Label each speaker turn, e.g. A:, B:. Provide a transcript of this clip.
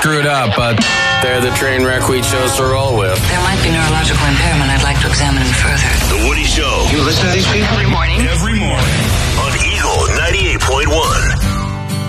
A: screwed up, but they're the train wreck we chose to roll with.
B: There might be neurological impairment. I'd like to examine him further.
C: The Woody Show.
D: You listen to these people?
C: Every morning.